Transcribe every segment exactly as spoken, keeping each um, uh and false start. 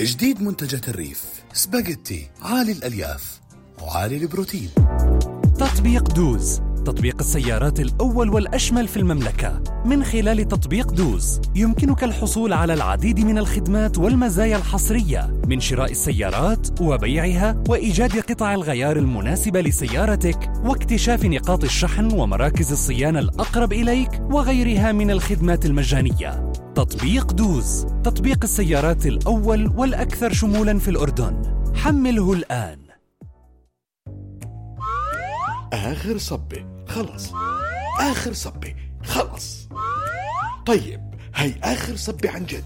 جديد منتجات الريف سباجيتي عالي الألياف وعالي البروتين. تطبيق دوز، تطبيق السيارات الأول والأشمل في المملكة. من خلال تطبيق دوز يمكنك الحصول على العديد من الخدمات والمزايا الحصرية، من شراء السيارات وبيعها وإيجاد قطع الغيار المناسبة لسيارتك واكتشاف نقاط الشحن ومراكز الصيانة الأقرب إليك وغيرها من الخدمات المجانية. تطبيق دوز، تطبيق السيارات الأول والأكثر شمولاً في الأردن. حمله الآن. آخر صبة خلص، آخر صبة خلص. طيب هاي آخر صبة عن جد.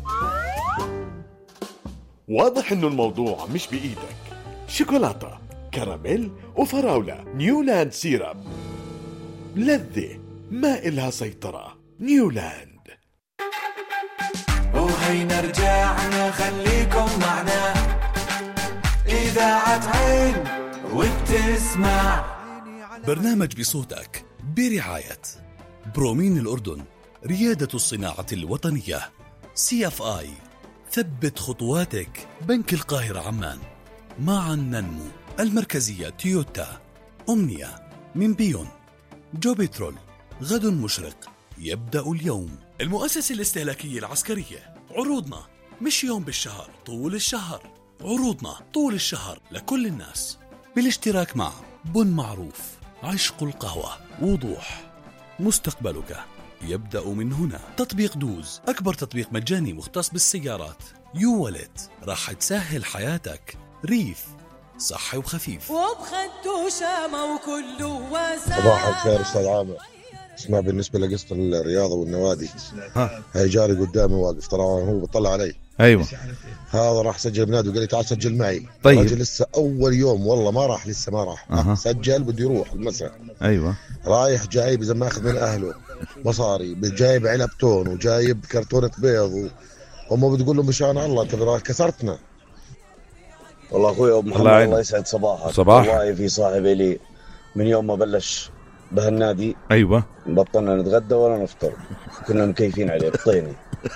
واضح إنه الموضوع مش بإيدك. شوكولاتة، كراميل وفراولة، نيولاند سيرب، لذة ما إلها سيطرة. نيولاند. وهينا رجعنا خليكم معنا، إذاعة عين وبتسمع برنامج بصوتك برعاية برومين الأردن، ريادة الصناعة الوطنية. سي اف آي، ثبت خطواتك. بنك القاهرة عمان، معا ننمو. المركزية تويوتا. أمنية من بيون. جو بترول، غد مشرق يبدأ اليوم. المؤسسة الاستهلاكية العسكرية، عروضنا مش يوم بالشهر، طول الشهر. عروضنا طول الشهر لكل الناس، بالاشتراك مع بن معروف، عشق القهوة، وضوح. مستقبلك يبدأ من هنا. تطبيق دوز، أكبر تطبيق مجاني مختص بالسيارات. يو ولت، راح تسهل حياتك. ريف، صحي وخفيف. وبخدو شامة وكله وزا. صباح الخير أستاذ عامر. اسمع، بالنسبة لقصة الرياضة والنوادي، ها هي جاري قدامي واقف، ترى هو بيطلع علي. ايوه، هذا راح سجل بنادي وقال لي تعال سجل معي. طيب راجل لسه اول يوم والله ما راح، لسه ما راح. أه. سجل بده يروح المساء. ايوه، رايح جايب اذا ما اخذ من اهله مصاري، جايب علب تون وجايب كرتونة بيض و... وما بتقول له مشان الله انت كسرتنا. والله اخوي ابو محمد، الله يسعد صباحك. صباح. والله في صاحبي لي من يوم ما بلش بهالنادي، ايوه، بطلنا نتغدى ولا نفطر، كنا مكيفين عليه بطيني.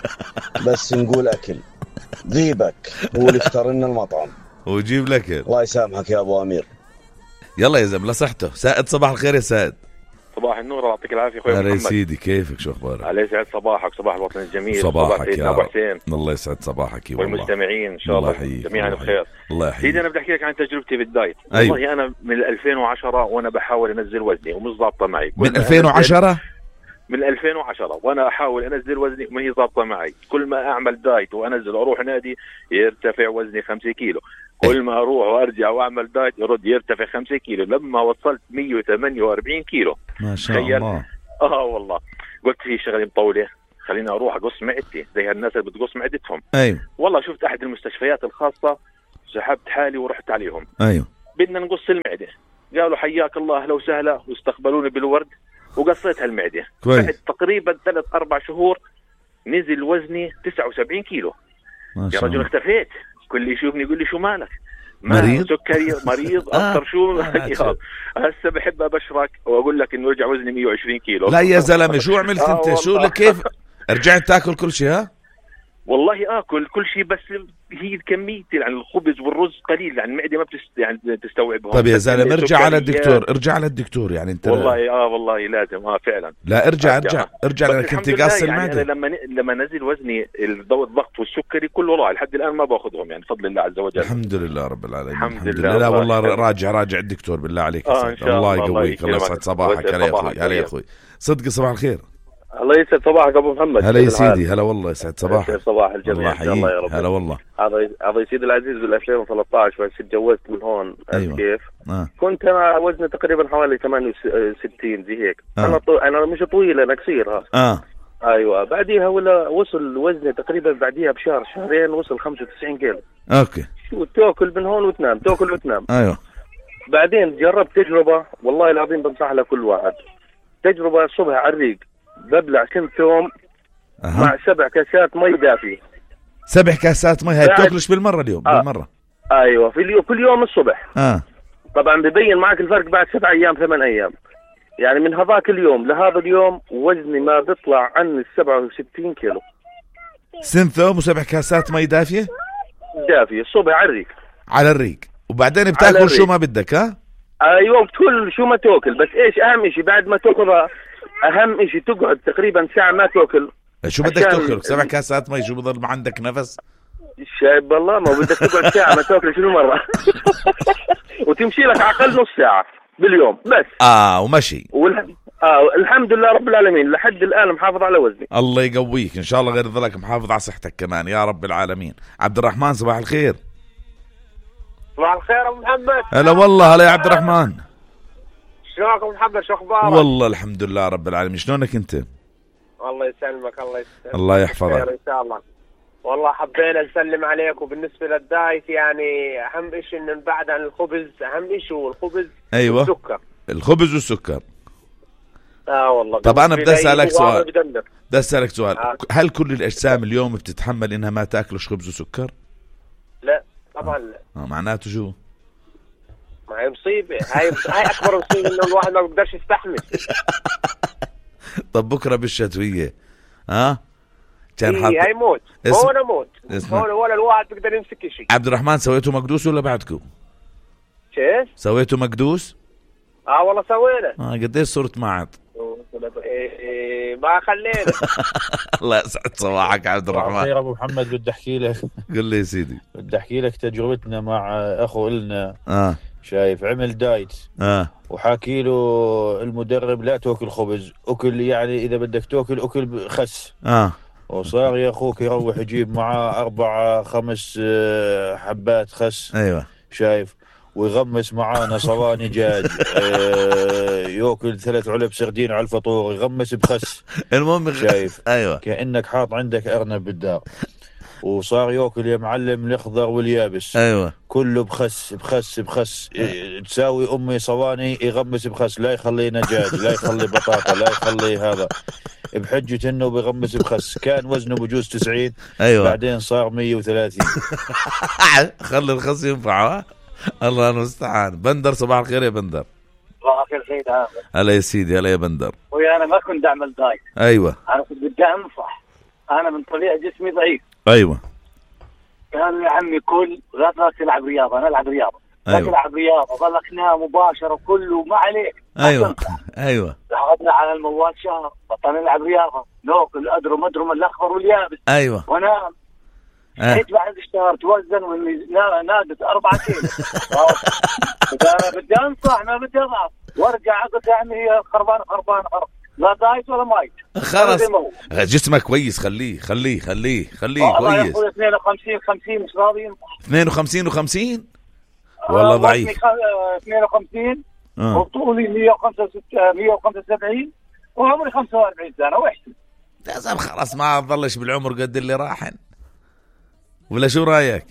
بس نقول اكل ذيبك هو اللي اختار لنا المطعم ويجيب لك. الله يسامحك يا ابو امير. يلا يا زلمه لصحته. سائد، صباح الخير يا سائد. صباح النور، الله يعطيك العافيه اخوي محمد. هلا سيدي، كيفك؟ شو اخبارك؟ الله يسعد صباحك، صباح الوطن الجميل. صباحك يا ابو حسين. الله يسعد صباحك والمستمعين ان شاء الله جميعا بخير. الله يحييك. سيدي انا بدي احكي لك عن تجربتي بالدايت. أيوة. والله انا من ألفين وعشرة وانا بحاول انزل وزني ومش ضابطه معي. من ألفين وعشرة؟ من ألفين وعشرة وانا احاول انزل وزني وما هي ضابطه معي. كل ما اعمل دايت وانزل واروح نادي يرتفع وزني خمسة كيلو، كل ما اروح وارجع واعمل دايت يرد يرتفع خمسة كيلو، لما وصلت مية وثمانية وأربعين كيلو. ما شاء الله. اه والله قلت في شغله مطوله، خليني اروح اقص معدتي زي هالناس اللي بتقص معدتهم. ايوه والله شفت احد المستشفيات الخاصه، سحبت حالي ورحت عليهم. ايوه بدنا نقص المعده، قالوا حياك الله اهلا وسهلا واستقبلوني بالورد وقصيت هالمعده. بعد تقريبا ثلاث اربع شهور نزل وزني تسعة وسبعين كيلو. يا رجل اختفيت، كل يشوفني يقول لي شو مالك؟ مريض سكري مريض اكثر شو هسه بحب ابشرك واقول لك انه رجع وزني مية وعشرين كيلو. لا يا زلمه شو عملت انت؟ آه شو لك كيف رجعت تاكل كل شيء؟ ها والله اكل كل شيء، بس هي كميتي يعني الخبز والرز قليل، يعني المعده ما بتست يعني تستوعبهم. طيب يا زلمه ارجع على الدكتور، ارجع على الدكتور. يعني انت والله اه والله لازم اه فعلا. لا ارجع ارجع ارجع لانك انت قاص المعده. يعني لما لما نزل وزني الضغط والسكري كله راح، لحد الان ما باخذهم يعني بفضل الله عز وجل. الحمد لله رب العالمين. الحمد, الحمد لله. لله. لا والله راجع راجع الدكتور بالله عليك. آه الله يقويك. الله يسعد صباحك. هلا يا اخوي. هلا يا اخوي صدق صباح الخير. الله يسعد صباحك ابو محمد. هلا يا سيدي. هلا والله يسعد صباحك. صباح الجميع ان شاء الله يا رب. هلا والله. هذا هذا سيدي العزيز بال ألفين وثلاثة عشر بس تجوزت من هون. أيوة. كيف آه. كنت انا وزني تقريبا حوالي ثمانية وستين زي هيك. آه. انا طو... انا مش طويل، انا قصير. ها اه ايوه. بعديها ولا وصل وزني تقريبا بعديها بشهر شهرين وصل خمسة وتسعين كيلو. اوكي. شو تاكل من هون وتنام، تاكل وتنام. ايوه. بعدين جربت تجربه والله العظيم بنصح لها كل واحد. تجربه الصبح على الريق ببلع سمسم أه. مع سبع كاسات مي دافيه. سبع كاسات مي هاي بتاكلش بالمره اليوم؟ آه. بالمره ايوه في اليوم كل يوم الصبح. اه طبعا ببين معك الفرق بعد سبع ايام ثمان ايام. يعني من هذاك اليوم لهذا اليوم وزني ما بيطلع عن السبعة وستين كيلو. سنثوم وسبع كاسات مي دافيه الدافي الصبح على الريق على الريق، وبعدين بتاكل شو ما بدك. ها ايوه بتقول شو ما تاكل، بس ايش اهم شيء بعد ما تاكلها اهم شيء تقعد تقريبا ساعه ما تاكل. شو بدك تاكل؟ سبع كاسات مي، شو بضل ما عندك نفس؟ شايب والله ما بدك تقعد ساعه ما تاكل شنو مره وتمشي لك على الاقل نص ساعه باليوم بس. اه ومشي. والح... اه الحمد لله رب العالمين لحد الان محافظ على وزني. الله يقويك ان شاء الله، غير ذلك محافظ على صحتك كمان يا رب العالمين. عبد الرحمن صباح الخير. صباح الخير ابو محمد. هلا والله. هلا يا عبد الرحمن. شلونك ابو محمد؟ شو اخبارك؟ والله الحمد لله رب العالمين. شلونك انت؟ الله يسلمك. الله يسلمك. الله يحفظك ان شاء الله. والله حبينا نسلم عليك. وبالنسبه للدايت يعني اهم شيء انه نبعد عن الخبز. اهم شيء هو الخبز. ايوه والسكر. الخبز والسكر. اه والله. طب انا بدي اسالك سؤال. بدي اسالك سؤال آه. هل كل الاجسام اليوم بتتحمل انها ما تاكلش خبز وسكر؟ لا طبعا لا. اه معناته شو؟ ما هي مصيبه. هاي هاي اكبر مصيبه انه الواحد ما بيقدرش يستحمل. طب بكره بالشتويه ها كان حاط هاي موت. اسم... هون موت. هون ولا الواحد بيقدر يمسك شيء. عبد الرحمن سويته مقدوس ولا بعدكم؟ كيف؟ سويته مقدوس؟ اه والله سوينا. اه قديش صرت معك؟ إيه ما خلينا. الله يسعد صباحك عبد الرحمن. خير ابو محمد. بدي احكي لك. قل لي يا سيدي. بدي احكي لك تجربتنا مع اخو إلنا. اه شايف عمل دايت. اه وحاكي له المدرب لا تاكل خبز، اكل يعني اذا بدك تاكل اكل خس. اه وصار يا اخوك يروح يجيب معاه اربع خمس حبات خس. ايوه شايف. ويغمس معانا صواني دجاج. آه ياكل ثلاث علب سردين على الفطور، يغمس بخس. المهم شايف. ايوه كانك حاط عندك ارنب بالدار. وصار ياكل يا معلم الاخضر واليابس. ايوه كله بخس بخس بخس. إيه تساوي امي صواني يغمس بخس، لا يخلي دجاج لا يخلي بطاطا لا يخلي هذا، بحجة انه بيغمس بخس. كان وزنه بجوز تسعين. ايوه بعدين صار مية وثلاثين. خلي الخس ينفعه. الله المستعان. بندر صباح الخير يا بندر. صباح الخير سيد عامر. هلا يا سيدي. هلا يا بندر. ويا انا ما كنت اعمل دايت. ايوه انا كنت بدي انصح. انا من طبيعه جسمي ضعيف. ايوه كان يا عمي كل لا تلعب رياضه. انا العب رياضه. أيوة. لا تلعب رياضه ضلك نام مباشره كله ما عليك. ايوه ايوه قعدنا على الموال شهر بطلنا نلعب رياضه ناكل ادرم ادرم الاخضر واليابس. ايوه ونام. آه. حيت بعد الشهر توزن واني نادت أربعة كيلو. انا بدي انصح ما بدي اضعف وارجع اقعد يا عمي خربان خربان لا دايت ولا مايت. خلاص جسمك كويس. خليه خليه خليه خليه والله كويس. يا اخوي اثنين وخمسين خمسين مش راضي. اثنين وخمسين وخمسين والله ضعيف. اثنين وخمسين وطولي مية وخمسة وستين مية وخمسة وسبعين وعمري خمسة وأربعين سنه واحسن. لازم خلاص ما تظلش بالعمر قد اللي راحن ولا شو رايك؟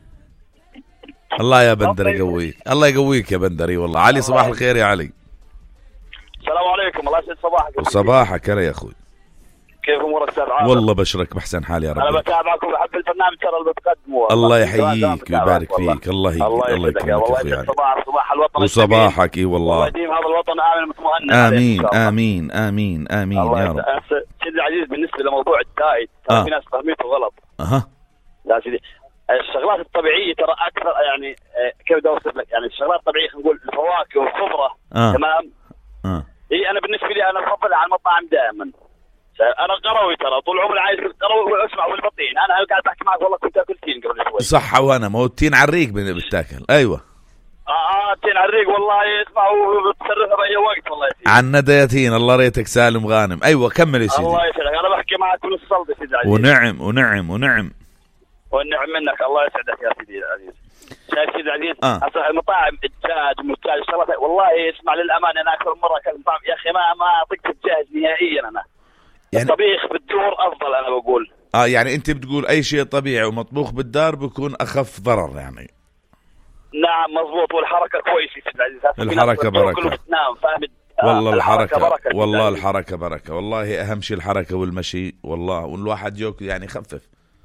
الله يا بندر يقويك. الله يقويك يا بندر. اي والله. علي صباح الخير يا علي. السلام عليكم. الله يسعد صباحك. وصباحك هلا يا اخوي. كيف امورك استاذ عامر؟ والله بشرك بحسن حال يا رب. انا بتابعكم وبحب البرنامج ترى اللي بتقدمه. الله يحييك ويبارك فيك. الله يهديك. الله يكرمك اخوي. صباح صباح الوطن. وصباحك اي والله. ويديم هذا الوطن امن مطمئن. امين امين امين امين يا رب. سيدي العزيز بالنسبه لموضوع الدايت ترى آه. في ناس فهمته غلط. اها لا سيدي الشغلات الطبيعيه ترى اكثر يعني كيف بدي اوصف لك يعني الشغلات الطبيعيه خلينا نقول الفواكه والخضره. آه. تمام. اه اي انا بالنسبه لي انا افضل على المطاعم دائما. انا قروي ترى طول عمري عايش القروي واسمع والبطين. انا قاعد احكي معك والله كنت اكل تين قبل شوي. صح. وانا ما هو التين على الريق بتاكل. ايوه اه اه تين على الريق والله اسمع وبتصرفها باي وقت والله يا سيدي. عن ندى يتين. الله ريتك سالم غانم. ايوه كمل يا سيدي. الله يسعدك. انا بحكي معك من الصلب يا سيدي العزيز. ونعم ونعم ونعم والنعم منك. الله يسعدك يا سيدي العزيز. شايف سيدي العزيز آه. اصلا المطاعم الدجاج والدجاج الشغلات والله اسمع للامانه انا اكثر مره اكلت مطعم يا اخي ما ما طقت الدجاج نهائيا. انا يعني الطبيخ بالدور افضل انا بقول. اه يعني انت بتقول اي شيء طبيعي ومطبوخ بالدار بيكون اخف ضرر يعني. نعم مزبوط. والحركه كويسه سيدي العزيز. الحركه بركه. نعم فاهم. والله الحركة, الحركة بركة. والله الحركة بركة. والله أهم شيء الحركة والمشي. والله والواحد ياكل يعني يخفف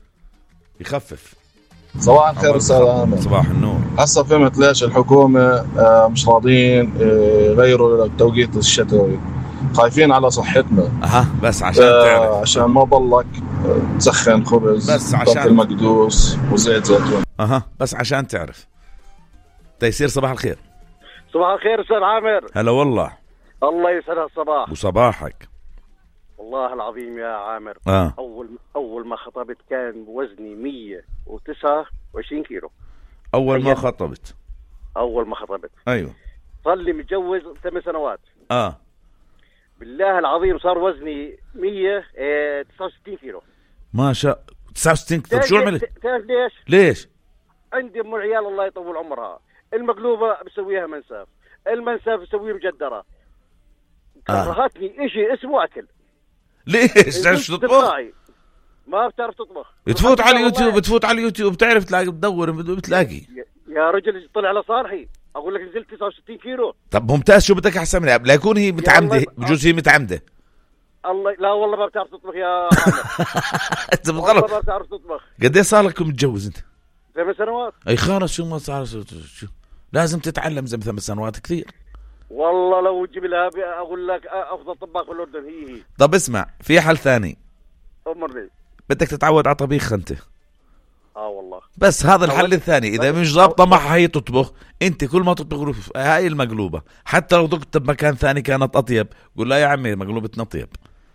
يخفف. صباح الخير أستاذ عامر. صباح النور. هسه فهمت ليش الحكومة مش راضيين يغيروا التوقيت الشتوي. خايفين على صحتنا. أها بس عشان تعرف عشان ما ضلك تسخن خبز بس عشان المقدوس وزيت زيتون. اها بس عشان تعرف. تيسير صباح الخير. صباح الخير استاذ عامر. هلا والله. الله يسعد الصباح. وصباحك. والله العظيم يا عامر آه. اول اول ما خطبت كان وزني مية وتسعة وعشرين كيلو. اول ما خطبت اول ما خطبت ايوه. صار لي متجوز ثمان سنوات. اه بالله العظيم صار وزني مية وتسعة وستين كيلو. ما شاء تسعة وستين. طيب شو عملت؟ تعرف ليش؟ ليش؟ عندي ام العيال الله يطول عمرها، المقلوبه بسويها منسف، المنسف بسويه مجدره. كرهتني آه. اشي اسمه اكل. ليش؟ تعرف تطبخ؟ ما بتعرف تطبخ. تفوت على اليوتيوب تفوت على اليوتيوب بتعرف تلاقي بتدور بتلاقي. يا رجل طلع على صارحي اقول لك نزلت تسعة وستين كيلو. طب ممتاز. شو بدك احسن منها؟ لا يكون هي متعمده، بجوز هي متعمده. الله لا والله ما بتعرف تطبخ يا عامر. انت بالغلط. والله ما بتعرف تطبخ. قد ايه صار لك متجوز انت؟ ثمان سنوات. اي خلاص شو ما صار شو لازم تتعلم زي ثمان سنوات كثير. والله لو تجيب لها اقول لك افضل طباخ في الاردن هي هي. طب اسمع في حل ثاني. امرني. بدك تتعود على طبيخ انت. اه والله. بس هذا الحل الثاني. اذا مش ضابطه معها هي تطبخ، انت كل ما تطبخ هاي المقلوبه حتى لو ذقت بمكان ثاني كانت اطيب قول لا يا عمي مقلوبتنا اطيب.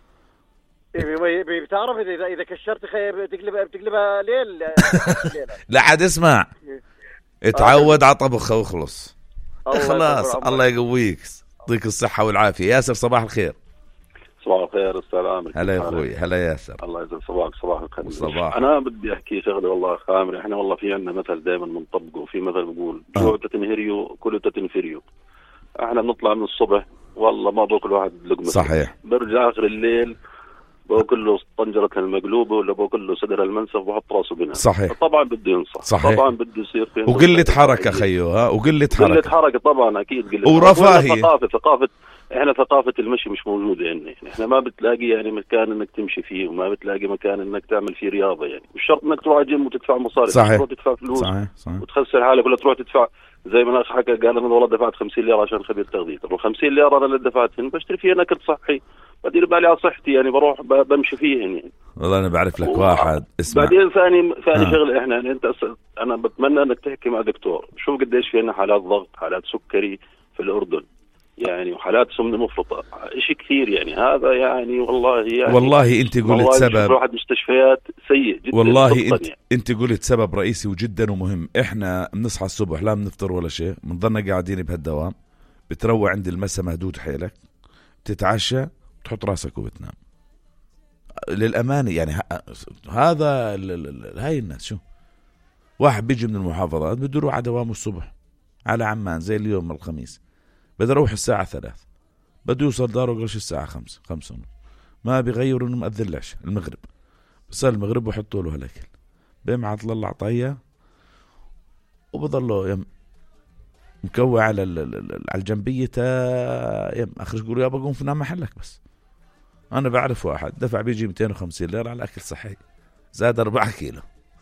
إيه بتعرف اذا اذا كشرت بتقلبها بتقلبها ليل. لا عاد اسمع اتعود على طبخ واخلص. خلاص الله يقويك يعطيك الصحه والعافيه. ياسر صباح الخير. صباح الخير استاذ عامر. هلا يا اخوي. هلا ياسر. الله يسعد صباحك. صباح الخير. صباح. انا بدي احكي شغله والله خامر. احنا والله في عندنا مثل دائما بنطبقه، وفي مثل بقول جوع تنهريو كله تنفريو. احنا بنطلع من الصبح والله ما باكل واحد لقمه. صحيح. برجع اخر الليل باكل له طنجره المقلوبه ولا باكل له صدر المنسف وبحط راسه بينها. صحيح. طبعا بده ينصح. صحيح. طبعا بده يصير في وقله حركه خيو. ها وقله حركه. قله حركه طبعا اكيد. قله ورفاهيه. ثقافه ثقافه احنا ثقافه المشي مش موجوده عندنا. احنا ما بتلاقي يعني مكان انك تمشي فيه، وما بتلاقي مكان انك تعمل فيه رياضه. يعني مش شرط انك تروح على جيم وتدفع مصاري. صحيح. تروح تدفع فلوس. صحيح. صحيح. وتخسر حالك، ولا تروح تدفع زي ما الاخ حكى قال انا والله دفعت خمسين ليره عشان خبير تغذيه. طب خمسين ليره انا اللي دفعتهن بشتري فيها اكل صحي، بدير بالي على صحتي يعني بروح بمشي فيهن يعني. والله انا بعرف لك واحد اسمع. بعدين ثاني ثاني آه. شغله احنا يعني انت انا بتمنى انك تحكي مع دكتور شوف قديش في عندنا حالات ضغط، حالات سكري في الاردن يعني، وحالات سمنه مفرطه، شيء كثير يعني. هذا يعني والله يعني والله انت قلت سبب. واحد مستشفيات سيء جدا والله انت يعني. انت قلت سبب رئيسي وجدا ومهم. احنا بنصحى الصبح لا بنفطر ولا شيء، بنضلنا قاعدين بهالدوام، بتروح عند المسا مهدود حيلك، تتعشى تحط راسك وبتنام. للأمانة يعني هذا هاي الناس. شو واحد بيجي من المحافظات بده يروح على دوامه الصبح على عمان زي اليوم الخميس، بده يروح الساعة ثلاث، بده يوصل داره قرش الساعة خمسة خمسة ونص، ما بيغيروا انه مأذن العشاء المغرب. بصير المغرب وحطوا له هالأكل بيمعط له العطية وبضله يم مكوع على على الجنبية يم آخر يقولوا يا بقوم فينا محلك. بس أنا بعرف واحد دفع بيجي مئتين وخمسين ليرة على أكل صحي زاد أربعة كيلو.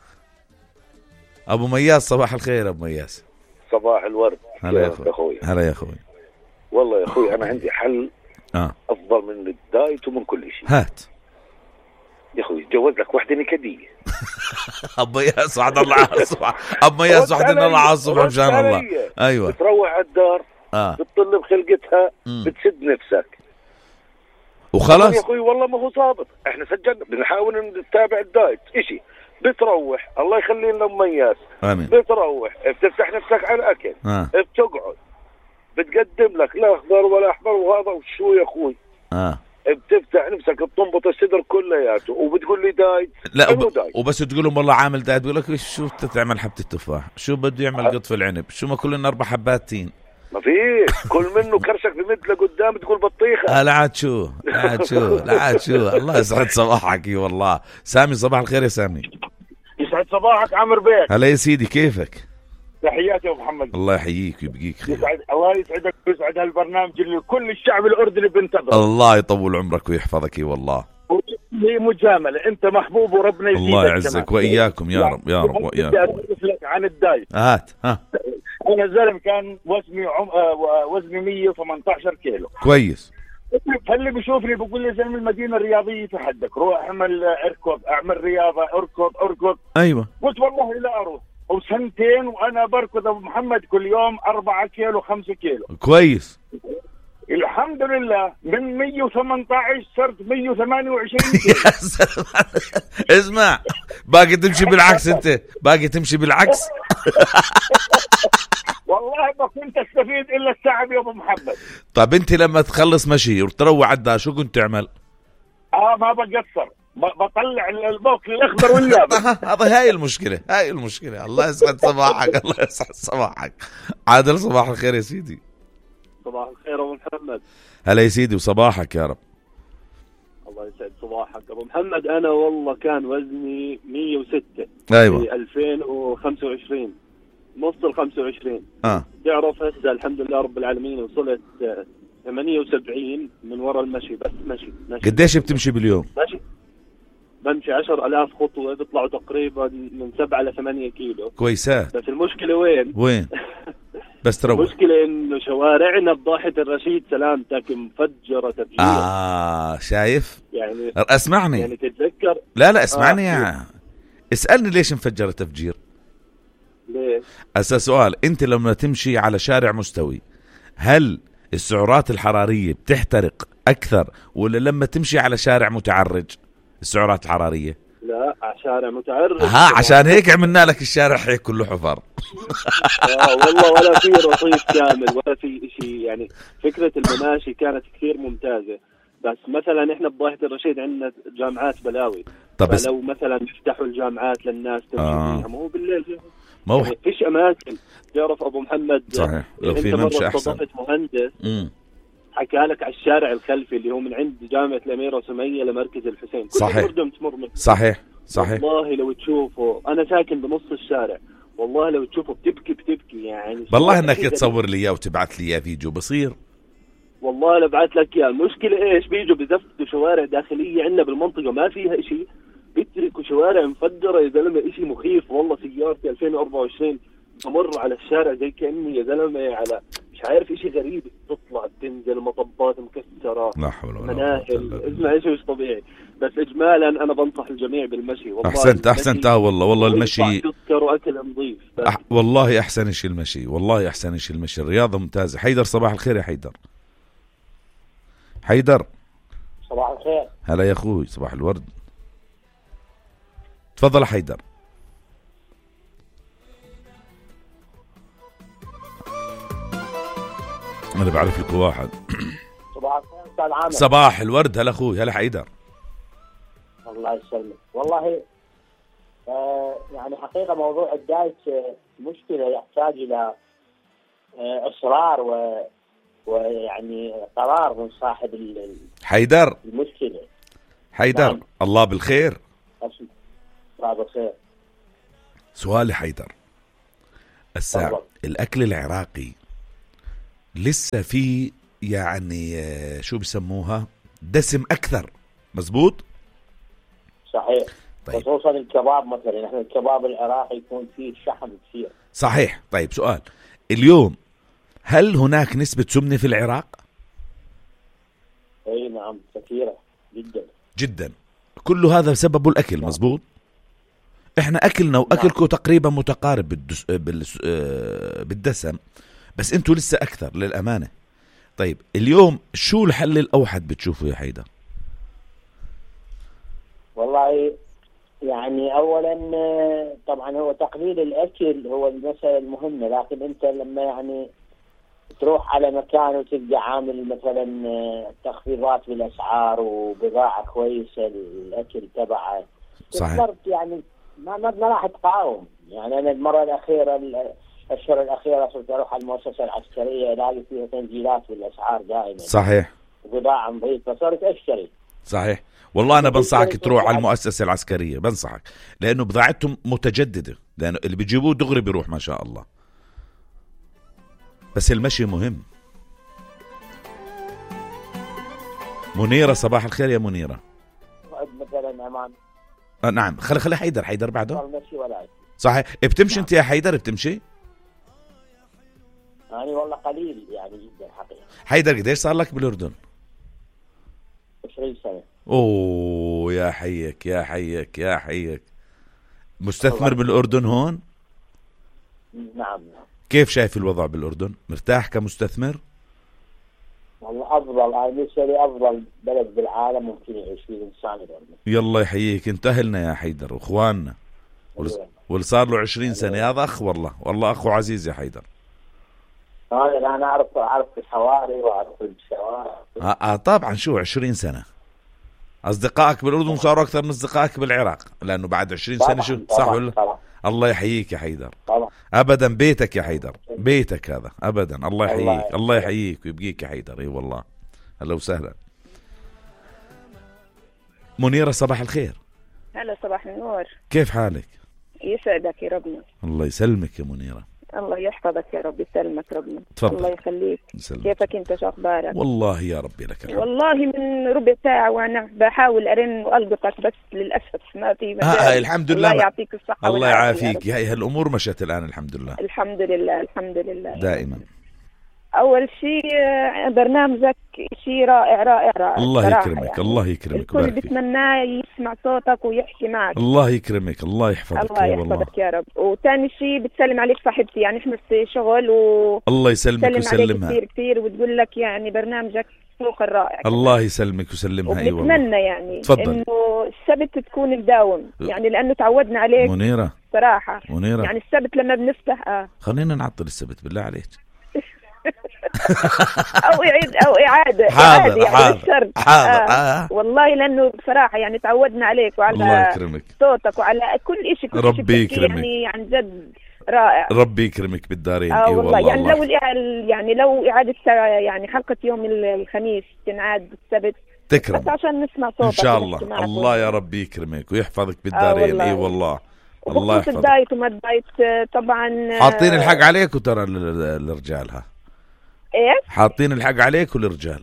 أبو مياس صباح الخير. أبو مياس صباح الورد. هلا يا أخوي. هلا يا أخوي. والله يا أخوي أنا عندي حل آه. أفضل من الدايت ومن كل شيء. هات يا أخوي تجوز لك وحدة نكدية. أبو مياس وحد الله على الصبح. أبو مياس وحد الله على الصبح مشان الله. أيوة. بتروح على الدار آه. بتطل بخلقتها مم. بتسد نفسك وخلاص يا أخوي. والله ما هو ضابط. احنا سجلنا بنحاول نتابع الدايت إشي. بتروح الله يخلي لنا مميز. آمين. بتروح بتفتح نفسك على الأكل آه. بتقعد بتقدم لك لا أخضر ولا أحمر وهذا وشو يا أخوي. آه. بتفتح نفسك بتنبط الصدر كلياته وبتقول لي دايت. لا وب... دايت. وبس تقول لهم والله عامل دايت بيقول لك شو تعمل حبة التفاح، شو بده يعمل أه. قطف العنب، شو ما كلنا أربع حبات تين. ما فيش كل منه كرشك بمثله قدام تقول بطيخة. آه لا عاد شو لا عاد شو لا عاد شو. الله يسعد صباحك والله. سامي صباح الخير يا سامي. يسعد صباحك عمر بيك. هلا يا سيدي كيفك؟ تحياتي يا ابو محمد. الله يحييك ويبقيك خير. يسعد الله يسعدك ويسعد هالبرنامج اللي كل الشعب الاردني بنتظر. الله يطول عمرك ويحفظك والله. هي مجامله انت محبوب وربنا يزيدك. الله يعزك واياكم يا رب يا رب وإياكم. بدي اعرف لك عن الدايت. هات ها. انا زلمه كان وزني عم... وزني مية وثمانية عشر كيلو. كويس. فاللي بيشوفني بقول لي زلمه المدينه الرياضيه في حدك، روح اعمل اركض اعمل رياضه اركض اركض. ايوه. قلت والله لا اروح. وسنتين وانا بركض ابو محمد كل يوم أربعة كيلو خمسة كيلو. كويس. الحمد لله من مية وثمانية عشر صرت مية وثمانية وعشرين كيلو. اسمع باقي تمشي بالعكس، انت باقي تمشي بالعكس. والله ما كنت استفيد الا التعب يا ابو محمد. طب انت لما تخلص مشي وتروح عدها شو كنت تعمل؟ اه ما بقصر، بطلع البوكل الاخضر واليابس. هذا هاي المشكله، هاي المشكله. الله يسعد صباحك، الله يسعد صباحك. عادل صباح الخير يا سيدي. صباح الخير ابو محمد. هلا يا سيدي وصباحك يا رب. الله يسعد صباحك ابو محمد. انا والله كان وزني مية وستة ايوه في ألفين وخمسة وعشرين، نص ال خمسة وعشرين. اه تعرف هسه الحمد لله رب العالمين وصلت ثمانية وسبعين من وراء المشي، بس مشي مشي. قديش بتمشي باليوم؟ مشي بمشي عشر آلاف خطوة، بيطلعوا تقريبا من سبعة لثمانية كيلو. كويسات. بس المشكلة وين؟ وين؟ بس تروح. المشكلة إنه شوارعنا بضاحة الرشيد سلامتك مفجرة تفجير. آه شايف؟ يعني اسمعني. يعني تتذكر. لا لا اسمعني. آه. يا اسألني ليش مفجرة تفجير؟ ليه؟ أساس سؤال. أنت لما تمشي على شارع مستوي هل السعرات الحرارية بتحترق أكثر ولا لما تمشي على شارع متعرج السعرات الحرارية؟ لا على شارع متعرج. ها عشان هيك عملنا لك الشارع هيك كله حفر. آه والله ولا في رصيف كامل ولا في إشي. يعني فكرة المماشي كانت كثير ممتازة، بس مثلا احنا بضاحة الرشيد عندنا جامعات بلاوي. طب لو مثلا يفتحوا الجامعات للناس تمشي آه. فيها، ما هو بالليل ما هو يعني فيش اماكن. تعرف ابو محمد صحيح لو في مرة ممشى احسن. استضفت مهندس امم حكى لك على الشارع الخلفي اللي هو من عند جامعة الأميرة سمية لمركز الحسين. كل صحيح الأردن تمر منه. صحيح صحيح. والله لو تشوفه، أنا ساكن بنص الشارع، والله لو تشوفه بتبكي بتبكي يعني. بالله انك تصور لي اياه وتبعث لي اياه فيديو بصير. والله لبعث لك اياه. المشكلة ايش؟ بيجوا بزفتوا شوارع داخلية عندنا بالمنطقة ما فيها اشي، بيتركوا شوارع مفجرة يا زلمة. اشي مخيف والله. سيارتي ألفين وأربعة وعشرين بمر على الشارع زي كأني يا زلمة على مش عارف اشي غريب، تطلع تنزل مطبات مكسرة، لا حول ولا مناهل. اسمع اشي مش طبيعي. بس اجمالا انا بنصح الجميع بالمشي. والله احسنت احسنت. اه والله والله المشي تذكر واكل نظيف. أح والله احسن شيء المشي، والله احسن شيء المشي. الرياضة ممتازة. حيدر صباح الخير يا حيدر. حيدر صباح الخير. هلا يا اخوي صباح الورد. تفضل حيدر. انا بعرف لك واحد. صباح الخير استاذ عامر. صباح الورد. هلا اخوي. هلا حيدر. الله يسلمك. والله آه يعني حقيقة موضوع الدايت مشكلة يحتاج إلى آه إصرار و ويعني قرار من صاحب حيدر. المشكلة. حيدر نعم. الله بالخير. الله بالخير. سؤالي حيدر الساعة الأكل العراقي لسه في يعني شو بسموها دسم أكثر، مزبوط؟ صحيح. طيب. خصوصا الكباب مثلا، احنا الكباب العراقي يكون فيه شحم كثير. صحيح. طيب سؤال اليوم، هل هناك نسبة سمنة في العراق؟ اي نعم كثيرة جدا جدا. كل هذا سبب الأكل. نعم. مزبوط. احنا أكلنا وأكلكم نعم. تقريبا متقارب بالدس... بالس... بالدسم، بس انتوا لسه أكثر للأمانة. طيب اليوم شو الحل الأوحد بتشوفه يا حيدر؟ والله يعني أولا طبعا هو تقليل الأكل هو المسألة المهمة، لكن أنت لما يعني تروح على مكان وتلقى عامل مثلا تخفيضات بالأسعار وبضاعة كويسة الأكل تبعه، صحيح. يعني ما ما راح تقاوم. يعني أنا المرة الأخيرة الأشهر الأخيرة صرت أروح على المؤسسة العسكرية ألاقي فيها تنزيلات بالأسعار دائما. صحيح. وبضاعة نظيفة صرت أشتري. صحيح. والله أنا بنصحك تروح على المؤسسة العسكرية، بنصحك لأنه بضاعتهم متجددة، لأنه اللي بيجيبوه دغري بيروح ما شاء الله. بس المشي مهم. منيرة صباح الخير يا منيرة. مثلا أمان. آه نعم. خلي خلي حيدر. حيدر بعده. المشي ولا صحيح. بتمشي نعم. أنت يا حيدر بتمشي؟ يعني والله قليل يعني جدا حقيقة. حيدر قديش صار لك بالأردن؟ عشرين سنة. أوه يا حيك يا حيك يا حيك. مستثمر بالأردن هون؟ نعم. كيف شايف الوضع بالأردن؟ مرتاح كمستثمر؟ والله أفضل، أنا بالنسبة لي أفضل بلد بالعالم ممكن يعيش فيه الإنسان الأردن. يلا يحييك، انتهلنا يا حيدر وإخواننا واللي صار له عشرين سنة. هذا أخ والله، والله أخو عزيز يا حيدر. أنا أنا أعرف أعرف الحواري وأعرف الشوارع. آه, آه طبعا. شو عشرين سنة أصدقائك بالأردن صاروا أكثر من أصدقائك بالعراق، لأنه بعد عشرين سنة شو صح ولا؟ الله يحييك يا حيدر. طبعا. أبدا بيتك يا حيدر، بيتك هذا أبدا. الله يحييك، الله, الله يحييك ويبقيك يا حيدر. اي والله. هلا وسهلا. منيرة صباح الخير. هلا صباح النور. كيف حالك؟ يسعدك يا ربنا. الله يسلمك يا منيرة. الله يحفظك يا رب، يسلمك ربنا. تفضل. الله يخليك. يسلمك. كيفك انت، شو اخبارك؟ والله يا ربي لك الحمد. والله من ربع ساعة وانا بحاول ارن والقطك بس للاسف ما في مجال. آه الحمد لله. الله يعطيك الصحة. الله يعافيك. هاي هالامور مشت الان الحمد لله. الحمد لله الحمد لله. دائما. اول شيء برنامجك شيء رائع رائع رائع. الله يكرمك. يعني. الله يكرمك. الكل بتمناه يسمع صوتك ويحكي معك. الله يكرمك. الله يحفظك. الله يحفظك يا رب. وثاني شيء بتسلم عليك صاحبتي، يعني احنا في شغل و الله يسلمك ويسلمها كثير كثير، وتقول لك يعني برنامجك فوق الرائع. الله يسلمك ويسلمها. اي والله. وبنتمنى يعني تفضل. انه السبت تكون مداوم، يعني لانه تعودنا عليك. منيرة صراحة منيرة يعني السبت لما بنفتح اه خلينا نعطل السبت بالله عليك. او يعيد او اعاده. حاضر يعني حاضر حاضر. آه. آه. والله لانه بصراحه يعني تعودنا عليك وعلى الله يكرمك. صوتك وعلى كل شيء. ربي يكرمك. يعني عن جد رائع. ربي يكرمك بالدارين. اه اي والله. والله. يعني لو يعني لو اعاده يعني حلقه يوم الخميس تنعاد السبت تكرم بس عشان نسمع صوتك ان شاء الله. الله يا ربي يكرمك ويحفظك بالدارين. اي والله. الله يحفظك. الدايت وما الدايت طبعا حاطين الحق عليك وترى الرجال ها ايه حاطين الحق عليك والرجال.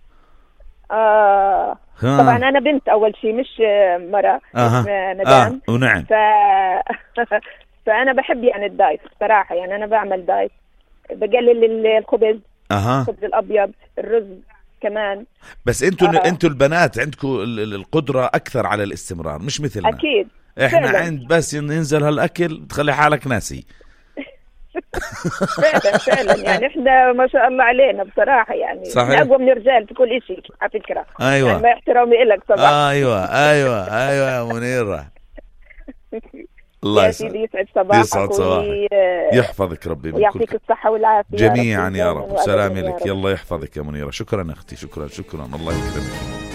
آه ها. طبعا انا بنت اول شيء مش مرة. آه. مدام. آه. ونعم. ف... فانا بحب يعني الدايت صراحة، يعني انا بعمل دايت، بقلل الخبز. اها الخبز الابيض، الرز كمان. بس انتوا آه. انتوا البنات عندكم القدرة اكثر على الاستمرار، مش مثلنا. اكيد. احنا فعلا. عند بس ينزل هالاكل تخلي حالك ناسي. فعلا فعلا يعني احنا ما شاء الله علينا بصراحة، يعني صحيح. اقوى من الرجال في كل شيء على فكرة. ايوه يعني ما احترامي لك طبعا. ايوه ايوه ايوه يا منيرة. الله يسعد يسعد صباحك. يسعد صباحك. يحفظك ربي من يعطيك كل الصحة والعافية جميعا يا رب. سلام يا لك. رب. يلا يحفظك يا منيرة. شكرا اختي. شكرا شكرا. الله يكرمك.